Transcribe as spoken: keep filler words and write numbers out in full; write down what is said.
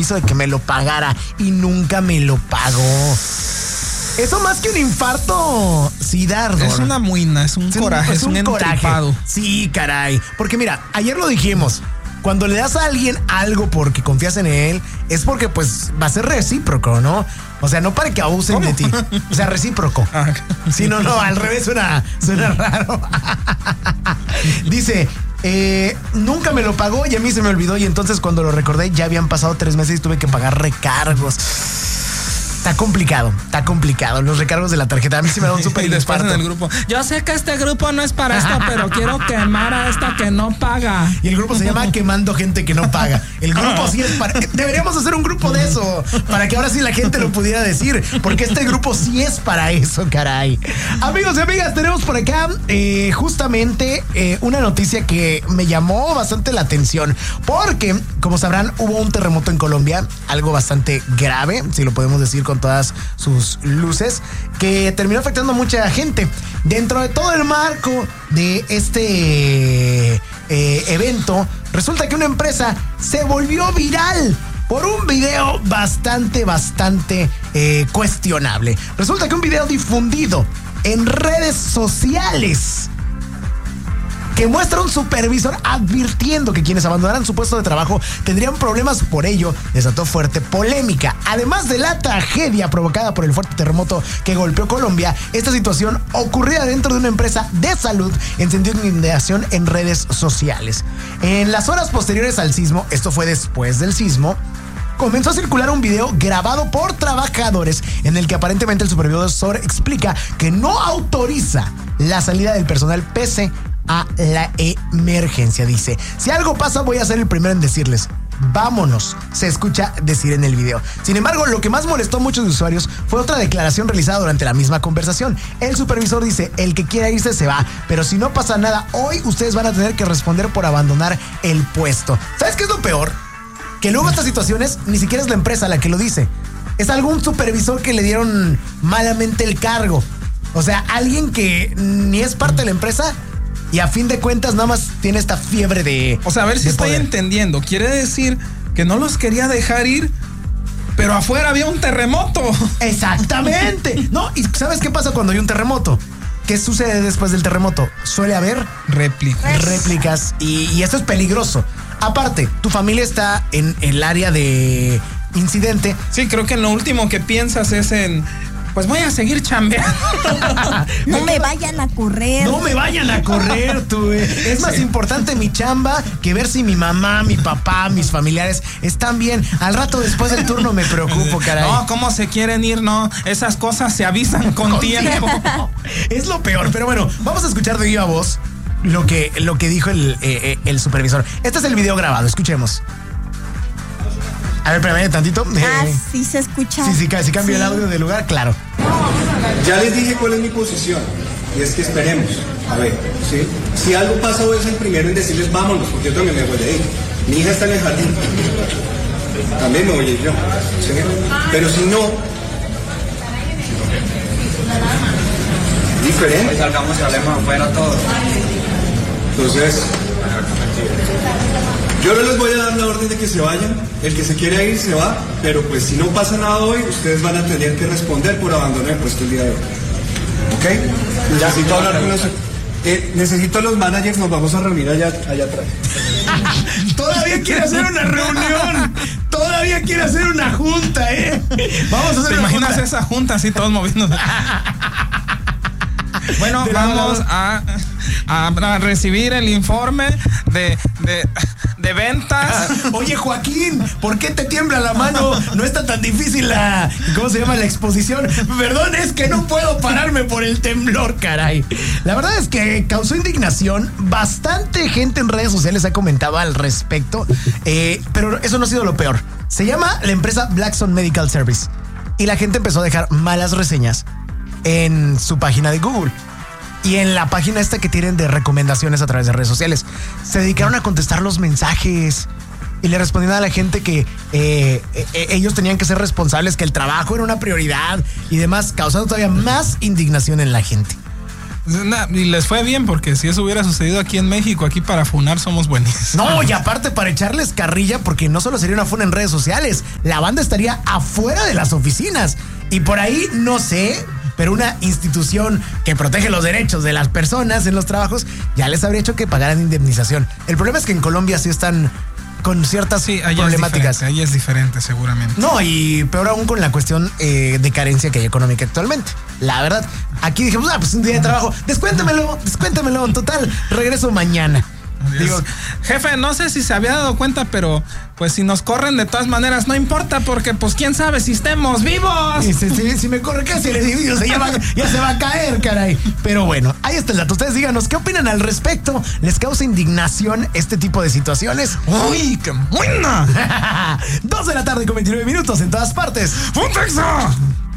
compromiso de que me lo pagara y nunca me lo pagó. Eso más que un infarto, sí, Dardo. Es una muina, es un es coraje, un, es un, un entripado. Sí, caray. Porque mira, ayer lo dijimos. Cuando le das a alguien algo porque confías en él, es porque pues va a ser recíproco, ¿no? O sea, no para que abusen ¿Cómo? de ti. O sea, recíproco. Ah, sí, no, no, al revés suena, suena raro. Dice, eh, nunca me lo pagó y a mí se me olvidó. Y entonces cuando lo recordé ya habían pasado tres meses y tuve que pagar recargos. Está complicado, está complicado. Los recargos de la tarjeta a mí sí me da un súper infarto. En el grupo. Yo sé que este grupo no es para esto, pero quiero quemar a esta que no paga. Y el grupo se llama Quemando Gente que no paga. El grupo sí es para... Deberíamos hacer un grupo de eso, para que ahora sí la gente lo pudiera decir, porque este grupo sí es para eso, caray. Amigos y amigas, tenemos por acá eh, justamente eh, una noticia que me llamó bastante la atención, porque, como sabrán, hubo un terremoto en Colombia, algo bastante grave, si lo podemos decir con todas sus luces, que terminó afectando a mucha gente. Dentro de todo el marco de este eh, evento, resulta que una empresa se volvió viral por un video bastante, bastante eh, cuestionable. Resulta que un video difundido en redes sociales que muestra un supervisor advirtiendo que quienes abandonaran su puesto de trabajo tendrían problemas por ello, desató fuerte polémica. Además de la tragedia provocada por el fuerte terremoto que golpeó Colombia, esta situación ocurría dentro de una empresa de salud encendió indignación en redes sociales. En las horas posteriores al sismo, esto fue después del sismo, comenzó a circular un video grabado por trabajadores en el que aparentemente el supervisor explica que no autoriza la salida del personal pese a la emergencia. Dice, si algo pasa voy a ser el primero en decirles, vámonos, se escucha decir en el video. Sin embargo, lo que más molestó a muchos usuarios fue otra declaración realizada durante la misma conversación. El supervisor dice, el que quiera irse se va, pero si no pasa nada, hoy ustedes van a tener que responder por abandonar el puesto. ¿Sabes qué es lo peor? Que luego estas situaciones ni siquiera es la empresa la que lo dice. Es algún supervisor que le dieron malamente el cargo. O sea, alguien que ni es parte de la empresa y a fin de cuentas nada más tiene esta fiebre de... O sea, a ver si estoy entendiendo. Quiere decir que no los quería dejar ir, pero afuera había un terremoto. Exactamente. No, ¿y sabes qué pasa cuando hay un terremoto? ¿Qué sucede después del terremoto? Suele haber réplicas. Réplicas y, y esto es peligroso. Aparte, tu familia está en el área de incidente. Sí, creo que lo último que piensas es en... Pues voy a seguir chambeando. No me vayan a correr. No me vayan a correr, tú. Eh. Es más sí. importante mi chamba que ver si mi mamá, mi papá, mis familiares están bien. Al rato después del turno me preocupo, caray. No, ¿cómo se quieren ir? No, esas cosas se avisan con, con tiempo. tiempo. Es lo peor, pero bueno, vamos a escuchar de viva voz lo que, lo que dijo el, eh, el supervisor. Este es el video grabado, escuchemos. A ver, espérame tantito. Ah, eh, sí se escucha. Sí, sí, sí cambia sí. el audio del lugar, claro. Ya les dije cuál es mi posición. Y es que esperemos. A ver, ¿sí? Si algo pasa, voy a ser el primero en decirles vámonos, porque yo también me voy a ir. Mi hija está en el jardín. También me voy a ir yo. ¿Sí? Pero si no... diferente. Salgamos y hablemos afuera todos. Entonces... yo no les voy a dar la orden de que se vayan. El que se quiere ir se va. Pero pues si no pasa nada hoy, ustedes van a tener que responder por abandonar el puesto el día de hoy. ¿Ok? Necesito hablar con los... Eh, necesito a los managers, nos vamos a reunir allá, allá atrás. Todavía quiere hacer una reunión. Todavía quiere hacer una junta, ¿eh? Vamos a hacer ¿Te una imaginas junta? esa junta así todos moviéndose? Bueno, de vamos a, a, a recibir el informe de, de, de ventas. Oye, Joaquín, ¿por qué te tiembla la mano? No está tan difícil la... ¿Cómo se llama la exposición? Perdón, es que no puedo pararme por el temblor, caray. La verdad es que causó indignación. Bastante gente en redes sociales ha comentado al respecto. Eh, pero eso no ha sido lo peor. Se llama la empresa Blackstone Medical Service. Y la gente empezó a dejar malas reseñas en su página de Google y en la página esta que tienen de recomendaciones a través de redes sociales. Se dedicaron a contestar los mensajes y le respondían a la gente que eh, eh, ellos tenían que ser responsables, que el trabajo era una prioridad y demás, causando todavía más indignación en la gente. Nah, y les fue bien, porque si eso hubiera sucedido aquí en México, aquí para funar somos buenísimos. No, y aparte para echarles carrilla, porque no solo sería una funa en redes sociales, la banda estaría afuera de las oficinas. Y por ahí, no sé, pero una institución que protege los derechos de las personas en los trabajos ya les habría hecho que pagaran indemnización. El problema es que en Colombia sí están con ciertas sí, allá problemáticas. Es ahí es diferente, seguramente. No, y peor aún con la cuestión eh, de carencia que hay económica actualmente. La verdad, aquí dijimos, ah, pues un día de trabajo, descuéntemelo, descuéntemelo, en total, regreso mañana. Digo, jefe, no sé si se había dado cuenta, pero pues si nos corren de todas maneras, no importa, porque pues quién sabe si estemos vivos. Sí, sí, sí, si me corre casi el edificio, ya, va, ya se va a caer, caray. Pero bueno, ahí está el dato. Ustedes díganos, ¿qué opinan al respecto? ¿Les causa indignación este tipo de situaciones? ¡Uy, qué buena! Dos de la tarde con veintinueve minutos en todas partes. ¡Un texto!